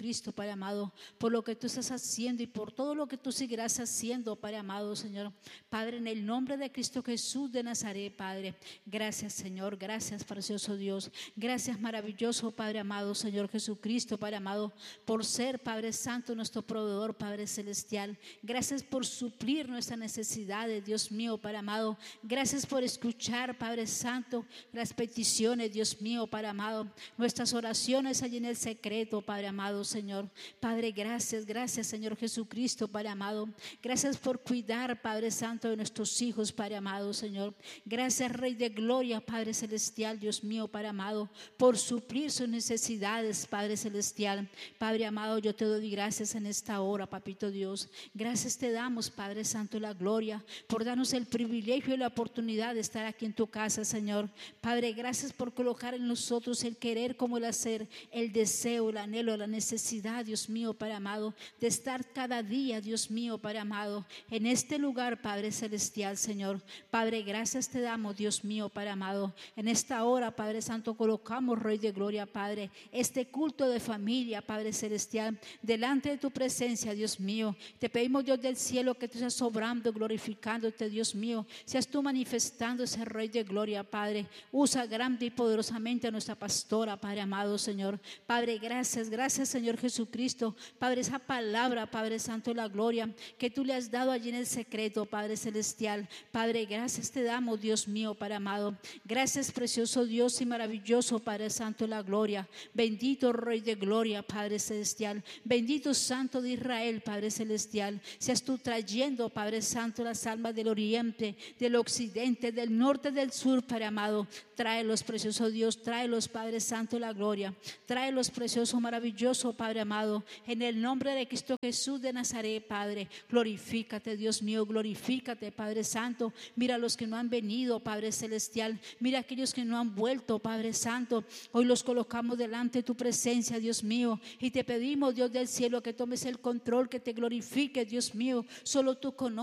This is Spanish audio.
Jesucristo, Padre amado, por lo que tú estás haciendo y por todo lo que tú seguirás haciendo, Padre amado, Señor. Padre, en el nombre de Cristo Jesús de Nazaret, Padre, gracias, Señor, gracias, precioso Dios, gracias, maravilloso Padre amado, Señor Jesucristo, Padre amado, por ser, Padre Santo, nuestro proveedor, Padre celestial. Gracias por suplir nuestras necesidades, Dios mío, Padre amado. Gracias por escuchar, Padre Santo, las peticiones, Dios mío, Padre amado, nuestras oraciones allí en el secreto, Padre amado, Señor. Padre, gracias, gracias, Señor Jesucristo, Padre amado. Gracias por cuidar, Padre Santo, de nuestros hijos, Padre amado, Señor. Gracias, Rey de gloria, Padre celestial, Dios mío, Padre amado, por suplir sus necesidades, Padre celestial. Padre amado, yo te doy gracias en esta hora, papito Dios. Gracias te damos, Padre Santo, la gloria, por darnos el privilegio y la oportunidad de estar aquí en tu casa, Señor. Padre, gracias por colocar en nosotros el querer como el hacer, el deseo, el anhelo, la necesidad, Dios mío, Padre amado, de estar cada día, Dios mío, Padre amado, en este lugar, Padre celestial, Señor. Padre, gracias te damos, Dios mío, Padre amado. En esta hora, Padre Santo, colocamos, Rey de gloria, Padre, este culto de familia, Padre celestial, delante de tu presencia, Dios mío. Te pedimos, Dios del cielo, que tú seas obrando, glorificándote, Dios mío. Seas tú manifestando ese Rey de gloria, Padre. Usa grande y poderosamente a nuestra pastora, Padre amado, Señor. Padre, gracias, gracias, Señor Jesucristo. Padre, esa palabra, Padre Santo, la gloria que tú le has dado allí en el secreto, Padre celestial. Padre, gracias te damos, Dios mío, Padre amado. Gracias, precioso Dios y maravilloso, Padre Santo, la gloria. Bendito Rey de gloria, Padre celestial. Bendito Santo de Israel, Padre celestial. Seas tú trayendo, Padre Santo, las almas del oriente, del occidente, del norte, del sur, Padre amado. Tráelos, precioso Dios, tráelos, Padre Santo, la gloria. Tráelos, precioso, maravilloso, Padre amado. En el nombre de Cristo Jesús de Nazaret, Padre. Glorifícate, Dios mío, glorifícate, Padre Santo. Mira a los que no han venido, Padre celestial. Mira a aquellos que no han vuelto, Padre Santo. Hoy los colocamos delante de tu presencia, Dios mío. Y te pedimos, Dios del cielo, que tomes el control, que te glorifiques, Dios mío. Solo tú conoces.